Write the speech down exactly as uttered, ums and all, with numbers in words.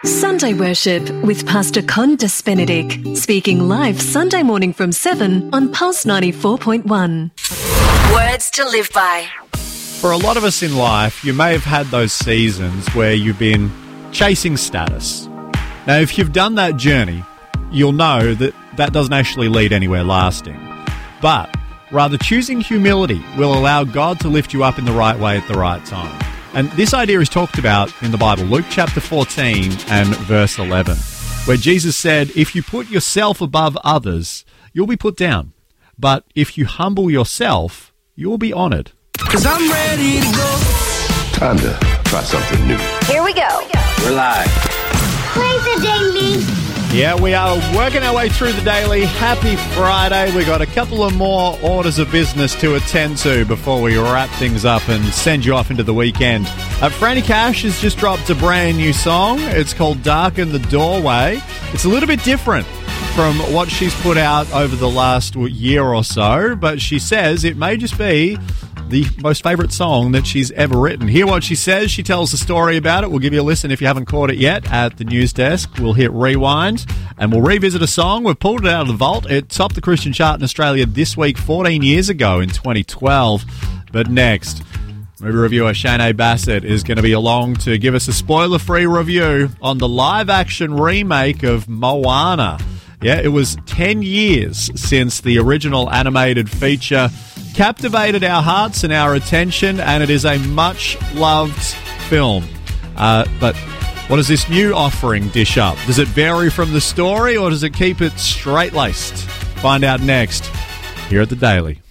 Sunday Worship with Pastor Condas Benedict, speaking live Sunday morning from seven on Pulse ninety-four point one. Words to live by. For a lot of us in life, you may have had those seasons where you've been chasing status. Now, if you've done that journey, you'll know that that doesn't actually lead anywhere lasting. But rather, choosing humility will allow God to lift you up in the right way at the right time. And this idea is talked about in the Bible, Luke chapter fourteen and verse eleven, where Jesus said, if you put yourself above others, you'll be put down. But if you humble yourself, you'll be honored. Cause I'm ready to go. Time to try something new. Here we go. We're live. Play the daily. Yeah, we are working our way through the daily. Happy Friday. We got a couple of more orders of business to attend to before we wrap things up and send you off into the weekend. Uh, Franny Cash has just dropped a brand new song. It's called Darken the Doorway. It's a little bit different from what she's put out over the last year or so, but she says it may just be the most favourite song that she's ever written. Hear what she says. She tells a story about it. We'll give you a listen if you haven't caught it yet at the news desk. We'll hit rewind and we'll revisit a song. We've pulled it out of the vault. It topped the Christian chart in Australia this week, fourteen years ago in twenty twelve. But next, movie reviewer Shane Bassett is going to be along to give us a spoiler-free review on the live-action remake of Moana. Yeah, it was ten years since the original animated feature captivated our hearts and our attention, and it is a much-loved film. Uh, but what does this new offering dish up? Does it vary from the story, or does it keep it straight-laced? Find out next here at The Daily.